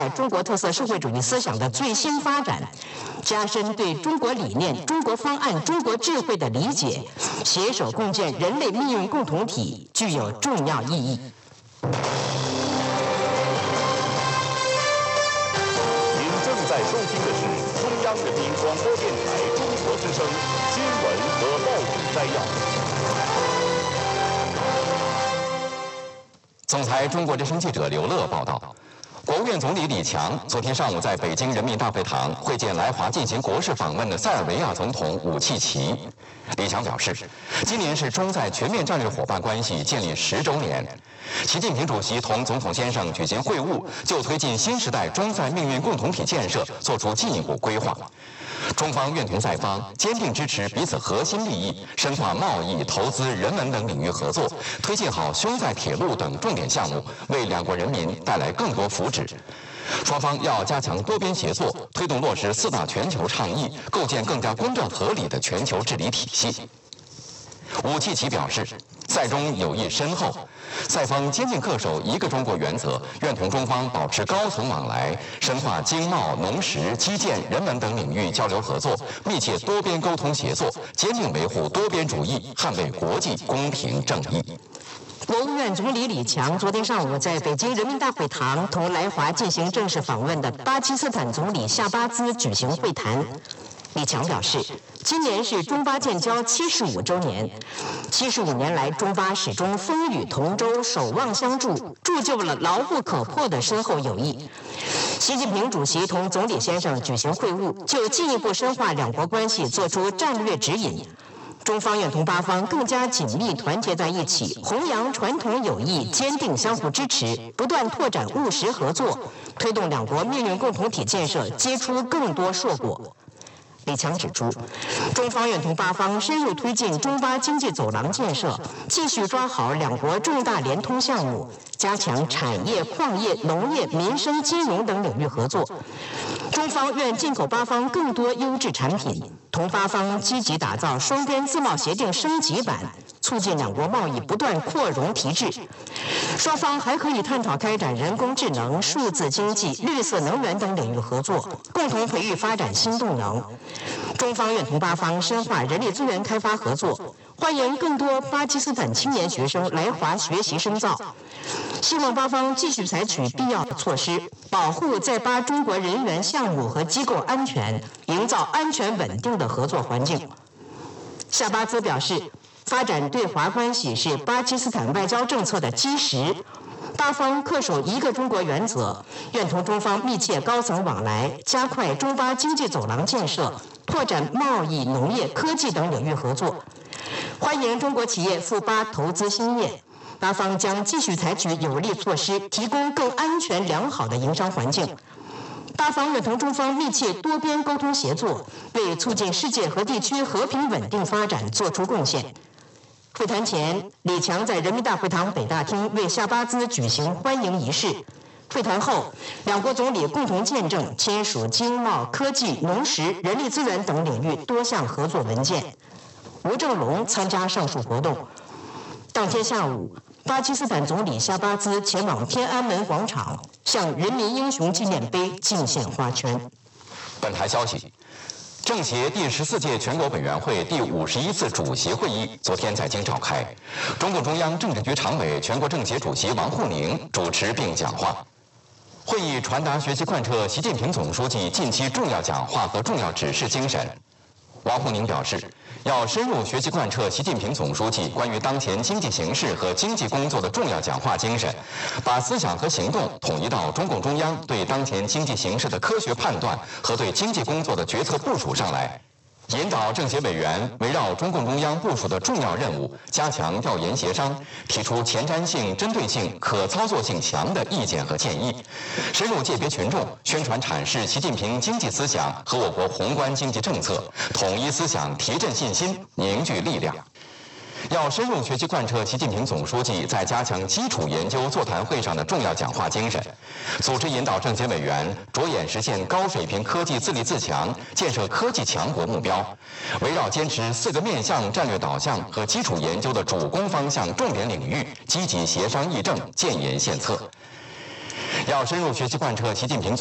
中国特色社会主义思想的最新发展，加深对中国理念、中国方案、中国智慧的理解，携手共建人类命运共同体，具有重要意义。 您正在收听的是中央人民广播电台中国之声新闻和报纸摘要。 总裁中国之声记者刘乐报道。国务院总理李强昨天上午在北京人民大会堂会见来华进行国事访问的塞尔维亚总统武契奇。李强表示，今年是中塞全面战略伙伴关系建立10周年。习近平主席同总统先生举行会晤，就推进新时代中塞命运共同体建设作出进一步规划。中方愿同塞方坚定支持彼此核心利益，深化贸易、投资、人文等领域合作，推进好匈塞铁路等重点项目，为两国人民带来更多福祉。双方要加强多边协作，推动落实4大全球倡议，构建更加公正合理的全球治理体系。武契奇表示，塞中友谊深厚，塞方坚定恪守一个中国原则，愿同中方保持高层往来，深化经贸、农食、基建、人文等领域交流合作，密切多边沟通协作，坚定维护多边主义，捍卫国际公平正义。 国务院总理李强昨天上午在北京人民大会堂同来华进行正式访问的巴基斯坦总理夏巴兹举行会谈。李强表示，今年是中巴建交75周年，75年来，中巴始终风雨同舟，守望相助，铸就了牢不可破的深厚友谊。习近平主席同总理先生举行会晤，就进一步深化两国关系作出战略指引。中方愿同巴方更加紧密团结在一起，弘扬传统友谊，坚定相互支持，不断拓展务实合作，推动两国命运共同体建设结出更多硕果。李强指出，中方愿同巴方深入推进中巴经济走廊建设，继续抓好两国重大联通项目，加强产业、矿业、农业、民生、金融等领域合作。中方愿进口巴方更多优质产品，同巴方积极打造双边自贸协定升级版，促进两国贸易不断扩容提质。双方还可以探讨开展人工智能、数字经济、绿色能源等领域合作，共同培育发展新动能。中方愿同巴方深化人力资源开发合作，欢迎更多巴基斯坦青年学生来华学习深造。希望巴方继续采取必要措施，保护在巴中国人员、项目和机构安全，营造安全稳定的合作环境。夏巴兹表示，发展对华关系是巴基斯坦外交政策的基石，巴方恪守一个中国原则，愿同中方密切高层往来，加快中巴经济走廊建设，拓展贸易、农业、科技等领域合作，欢迎中国企业赴巴投资兴业。巴方将继续采取有力措施，提供更安全良好的营商环境。巴方愿同中方密切多边沟通协作，为促进世界和地区和平稳定发展作出贡献。会谈前，李强在人民大会堂北大厅为夏巴兹举行欢迎仪式。会谈后，两国总理共同见证签署经贸、科技、农食、人力资源等领域多项合作文件。吴正龙参加上述活动。当天下午，巴基斯坦总理夏巴兹前往天安门广场，向人民英雄纪念碑敬献花圈。 本台消息，政协第14届全国委员会第51次主席会议昨天在京召开，中共中央政治局常委、全国政协主席王沪宁主持并讲话。会议传达学习贯彻习近平总书记近期重要讲话和重要指示精神。王沪宁表示，要深入学习贯彻习近平总书记关于当前经济形势和经济工作的重要讲话精神，把思想和行动统一到中共中央对当前经济形势的科学判断和对经济工作的决策部署上来，引导政协委员围绕中共中央部署的重要任务，加强调研协商，提出前瞻性、针对性、可操作性强的意见和建议，深入界别群众，宣传阐释习近平经济思想和我国宏观经济政策，统一思想，提振信心，凝聚力量。要深入学习贯彻习近平总书记在加强基础研究座谈会上的重要讲话精神，组织引导政协委员着眼实现高水平科技自立自强、建设科技强国目标，围绕坚持4个面向战略导向和基础研究的主攻方向重点领域，积极协商议政、建言献策。 要深入学习贯彻习近平